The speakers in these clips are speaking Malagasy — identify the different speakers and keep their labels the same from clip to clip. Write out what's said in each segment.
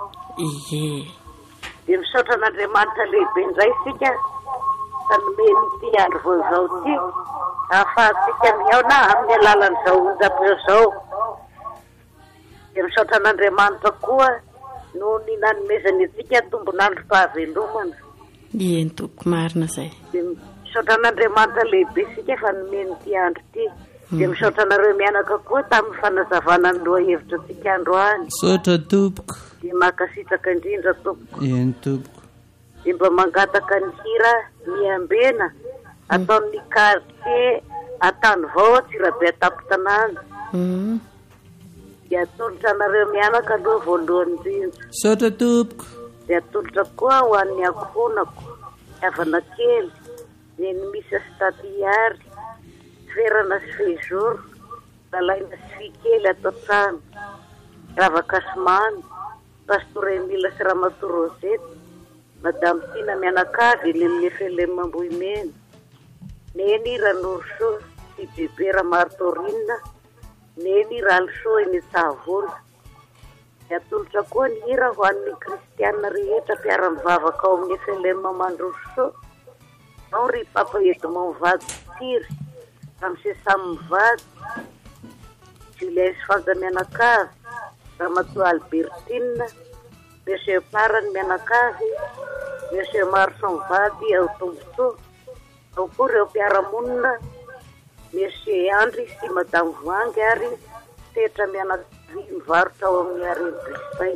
Speaker 1: Ie.
Speaker 2: Dia misaotra an'Andriamanitra lehibe indray isika fa nomeny ity andro vaovao ity ahafahantsika miaona amin'ny alalan'izao onjam-peo izao. Dia misaotra an'Andriamanitra koa noho ny nanomezany antsika tombon'andro fahavelomana.
Speaker 1: Ie, ny tompoko marina izay.
Speaker 2: Dia misaotra an'Andriamanitra lehibe isika fa nomeny ity andro ity. Dia misaotra anareo mianaka koa tamin'ny fanazavana ny lohahevitra antsika androany.
Speaker 3: Misaotra tompoko.
Speaker 2: Dia makasitraka indrindra tompoko.
Speaker 3: Ie, ny tompoko.
Speaker 2: Dia mba mangataka ny hira miambena ataon'ny quartier Antanivao Atsirabe Atapitanana. Dia atolotra anareo mianaka aloha voalohany indrindra.
Speaker 3: Misaotra tompoko.
Speaker 2: Dia atolotra koa ho an'ny ankohonako havana kely dia ny misa sy tatiary ferana sy fejoro dalaina sy fikely ato trano Ravakasimany Pastor Emila sy Ramatoa Rosette Madame Tina Mianakavy ny amin'ny Efelema Ambohimena Neny Ranoroso sy bebe Ramartorina Neny Ralso eny Tsavola. Atolotra koa ny hira ho an'ny kristianina rehetra mpiara-mivavaka ao amin'ny Efelema Mandroso. Ao ry Papa Edmond Vady Tiry, Ramse Sam Vady, Julius Fanta Mianakavy, Ramatoa Albertine, Monsieur Parany Mianakavy, Monsieur Marson Vady ao Tomboso, ao koa ireo mpiara-monina, Monsieur Andry sy Madame Voangy ary Tetra Mianakavy mivarotra ao amin'ny Arendrisay.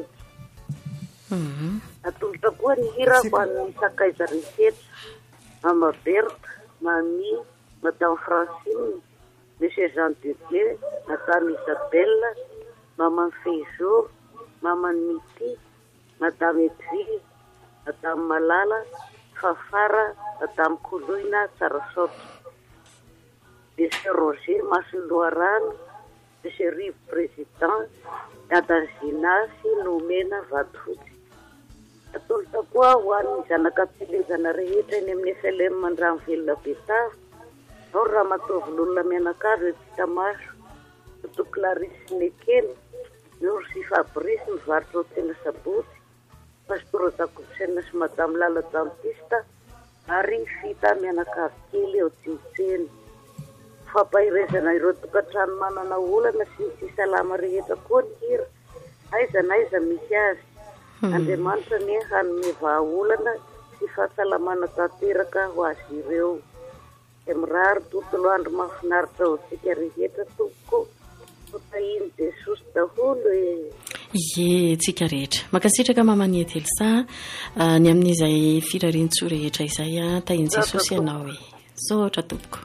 Speaker 2: Atolotra koa ny hira ho an'ny Sakaiza Resetra, Mama Berta, Mami, Madame Francine, Monsieur Jean de Dieu, Madame Isabelle, Maman Feijo, Maman Miti, Madame Edville, Madame Malala, Fafara, Madame Koloina, Sarasotra. Monsieur Roger Masoloarano, Monsieur Rive Président, Adanzina sy Nomena Vatofotsy. Atolotra koa ho an'ny zanakam-pilezana rehetra eny amin'ny Efelema Mandranovelona Betava, ao Ramatovololona Mianakavy Pitamaso, Toto Clarice Nekeny, Noro sy Fabrice mivarotra ao Tsena Sabotsy, Pastor Dakosena sy Madame Lala Dentista, ary Fita Mianakavy kely ao Tsintseny. Fampahirezana ireo tokantrano manana olana sy ny salama rehetra koa ny hira, aiza naiza misy azy. Andriamanitra ny hanome vahaolana sy fahasalamana tanteraka ho azy ireo. Mirary tontolo andro mahafinaritra ao antsika rehetra tompoko. Fotahiny Jesosy daholo e.
Speaker 1: Ie, tsika rehetra. Makasitraka Mamaniety Elsa ny amin'izay firarian-tsoa rehetra izay tahiny Jesosy ianao e. Saotra tompoko.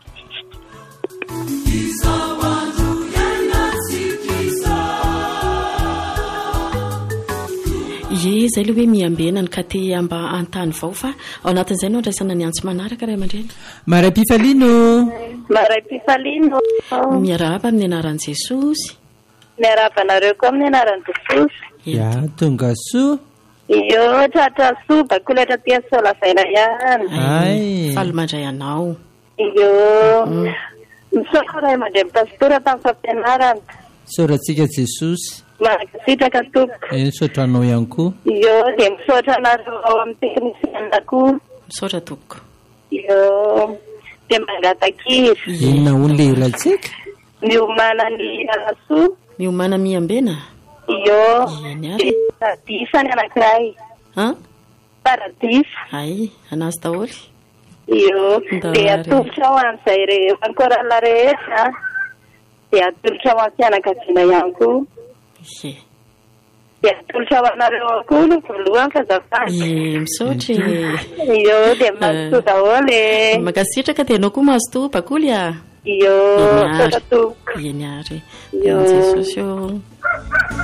Speaker 1: Ie, izay aloha hoe miambena ny kate amba Antanivao fa ao anatin'izay no andraisana ny antso manaraka ray aman-dreny.
Speaker 3: Maray Pifalino.
Speaker 4: Maray Pifalino.
Speaker 1: Miarahaba amin'ny anaran'i Jesosy.
Speaker 4: Miarahaba anareo koa amin'ny anaran'i Jesosy.
Speaker 3: Ya, tonga soa.
Speaker 4: Iyo, tratra soa, bakolatra tia sola vaina ihany.
Speaker 3: Ay.
Speaker 1: Faly mandray anao.
Speaker 4: Iyo. Misaotra ray aman-dreny pastora tamin'ny fampianarana.
Speaker 3: Saorantsika Jesosy.
Speaker 4: Makasitraka tompoko.
Speaker 3: Misaotra anao ihany koa.
Speaker 4: Iyo, dia misaotra anareo ao amin'ny teknisiana koa.
Speaker 1: Misaotra tompoko.
Speaker 4: Iyo, dia mangataka-izy.
Speaker 3: Inona hono lehilatsika?
Speaker 4: Miomana ny alasoa.
Speaker 1: Miomana miambena?
Speaker 4: Iyo.
Speaker 1: Eny ary.
Speaker 4: Paradisa ny anankiray.
Speaker 1: Ha?
Speaker 4: Paradisa.
Speaker 1: Ay, anazy daholy.
Speaker 4: Iyo, dia atolotra ho an'izay rehefa ankorana rehetra. Dia atolotra ho an'fianakaviana ihany koa.
Speaker 1: Ie.
Speaker 4: Dia atolotra ho anareo koa no voalohany fa zafady.
Speaker 1: Ie, misaotra e.
Speaker 4: Iyo, dia mahazo daholo e.
Speaker 1: Makasitraka dia anao koa mahazo toa bakoly a.
Speaker 4: Iyo, saotra tompoko.
Speaker 1: Eny ary.
Speaker 4: Iyo.
Speaker 1: Jesosy io.